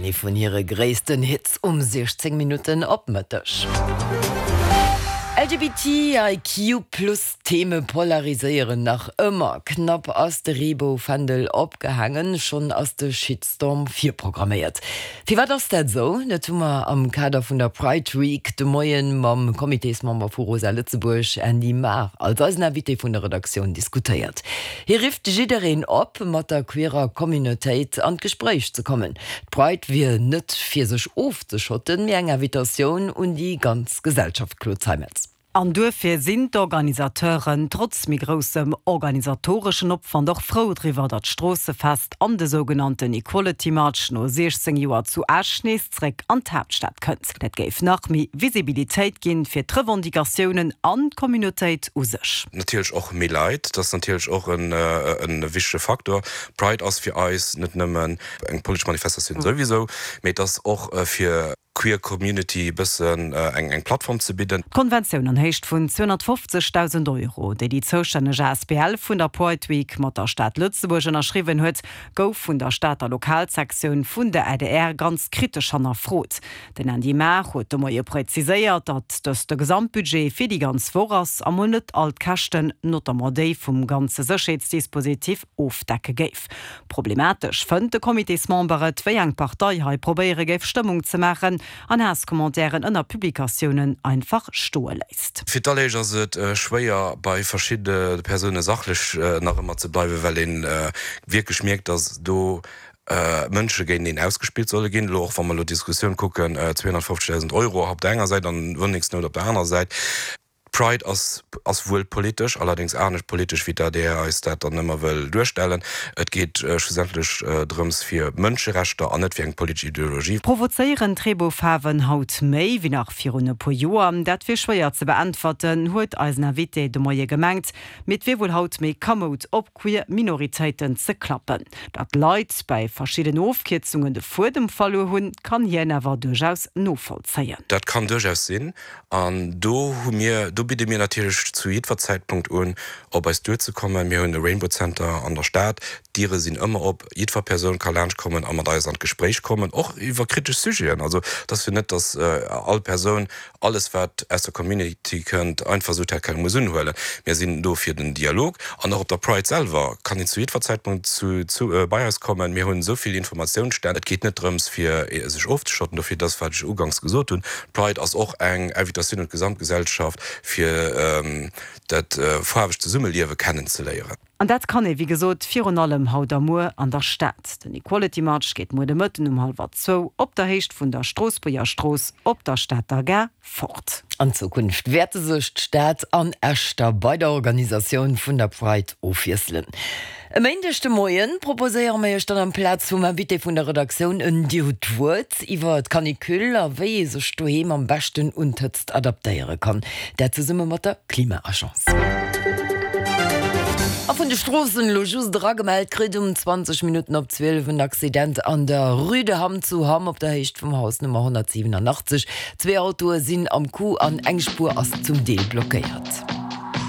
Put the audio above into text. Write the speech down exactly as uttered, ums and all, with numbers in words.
eine von ihre größten Hits um sechzehn Minuten opmëttech. L G B T I Q plus Themen polarisieren nach immer knapp aus der Rebo-Fandel abgehangen, schon aus der Shitstorm vier programmiert. Wie war das denn so? Da tun wir am Kader von der Pride Week de Moyen mam Komiteesmember von Rosa Lützeburg Andy Mar als Invité von der Redaktion diskutiert. Hier rift jiderin ab, mit der queerer Community an Gespräch zu kommen. Pride will nicht für sich aufzuschotten, mehr eine Invitation und die ganz Gesellschaft Klotzheimets. An dofir sind Organisateuren trotz mi grossem organisatorischen Opfern doch froh drüber dat Strassefest an de sogenannten Equality March no sechzehn Joer zu Aschneesreck an Hauptstadt kënnt. Dat geif nach mi Visibilitéit ginn fir Revendikationen an Communityit usech. Natürlich auch mir leid, das ist natürlich auch ein, äh, ein wichtiger Faktor. Pride aus für Eis nicht nimmen eng politische Manifestation mhm. sowieso, mit das auch äh, für queer Community bisschen äh, eng eng Plattform zu bieten. Konventionen hecht vun zweihundertfünfzigtausend Euro, déi die zoustännege S P L vun der Pride Week mat der Stadt Lützeburg erschriwen huet, gouf vun der Stadt der Lokalsektion vun der I D R ganz kritisch an erfrot. Den an die Mer huet moie preziséiert, dat dats de Gesamtbudget fir die ganz Vorass am net alt Kachten not der Modé vum ganze Sicherheitsdispositiv ofdecke géif. Problematisch fënnt de Komiteesmembere wéi eng Partei ha probéiere géif Stimmung ze machen, an Hasskommentaren ënner Publikationen einfach stohe leist. Für Leser ist es äh, schwer, bei verschiedenen Personen sachlich äh, nach immer zu bleiben, weil ihnen äh, wirklich merkt, dass du äh, Menschen gegen den ausgespielt soll gehen, auch wenn wir die Diskussion gucken, äh, zweihundertfünfzigtausend Euro auf der einen Seite, dann wird nichts nur auf der anderen Seite. Pride als, als wohl politisch, allerdings auch nicht politisch, wie der der ist, der dann immer will durchstellen. Es geht äh, schlussendlich äh, darum, für Menschenrechte und nicht für eine politische Ideologie. Provozeieren Trebofaven haut mei wie nach vierhundert pro Joer, dat fir schwéier ze beantworten, huet als Navité de Moie gemengt, mit wie wohl haut méi Kamot op queer Minoritäten ze klappen. Dat Leiit bei verschiedenen Aufkürzungen de vor dem Fall hunn, kann hier never durchaus no vollzeien. Dat kann durchaus sinn, an do hu mir Du bitte mir natürlich zu jedem Zeitpunkt an, ob es durchzukommen. Wir haben ein Rainbow Center an der Stadt. Tiere sind immer, ob jede Person kann lernen kommen, aber da ist ein Gespräch kommen, auch über kritische Sujet. Also, das wir nicht, dass äh, alle Personen alles, was aus der Community könnt, einfach so keine Musik hören. Wir sind da für den Dialog. Und auch auf der Pride selber kann ich zu jedem Zeitpunkt zu, zu äh, bei uns kommen. Wir haben so viele Informationen. Es geht nicht darum, für äh, sich aufzuschotten, dafür das, was ich anfangs gesagt habe. Pride ist auch eine Invitation und Gesamtgesellschaft für ähm, dat äh, farwegchte Summeliewe kennenzuleieren. An dat kann e wie gesot vir allem haut Moor an der Stadt. Den Equality March geht mo de Mëtten um halb zo op der Hecht vun der Straßburger Stroß op der Stadt der Ger fort. An Zukunft werte sech Staat an Ächter bei der Organisation vun der Pride offieselen. Am endechte Moien proposéieren meier dann am Platz vum Invité vun der Redaktion en Diwurt iwwer d Kanikül a wéi sech doheem am besten untertzt adaptéiere kann. Dazu summe mat der Klimaagence. Von de Strossen Lojus Dragemeld krit um zwanzig Minuten op zwölf ein Accident an der Rüdeham zu Hamm op der Hecht vom Haus Nummer hundertsiebenundachtzig. Zwei Autos sind am Kuh an Engspur as zum Deel blockiert.